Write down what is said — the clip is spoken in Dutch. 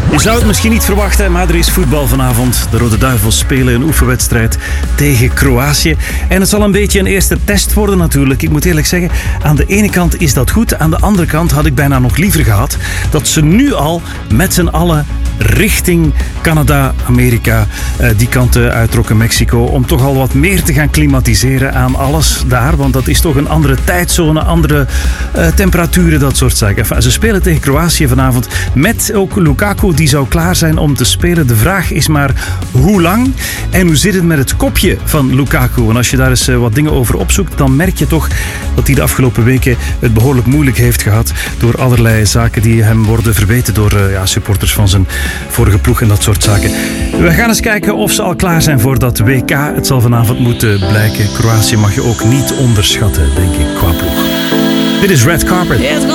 Je zou het misschien niet verwachten, maar er is voetbal vanavond. De Rode Duivels spelen een oefenwedstrijd tegen Kroatië. En het zal een beetje een eerste test worden natuurlijk. Ik moet eerlijk zeggen, aan de ene kant is dat goed. Aan de andere kant had ik bijna nog liever gehad dat ze nu al met z'n allen richting Canada, Amerika, die kant uittrokken, Mexico, om toch al wat meer te gaan klimatiseren aan alles daar. Want dat is toch een andere tijdzone, andere temperaturen, dat soort zaken. Enfin, ze spelen tegen Kroatië vanavond met ook Lukaku, die zou klaar zijn om te spelen. De vraag is maar hoe lang en hoe zit het met het kopje van Lukaku. En als je daar eens wat dingen over opzoekt, dan merk je toch dat hij de afgelopen weken het behoorlijk moeilijk heeft gehad door allerlei zaken die hem worden verweten door supporters van zijn vorige ploeg en dat soort zaken. We gaan eens kijken of ze al klaar zijn voor dat WK. Het zal vanavond moeten blijken. Kroatië mag je ook niet onderschatten, denk ik, qua ploeg. Dit is Red Carpet.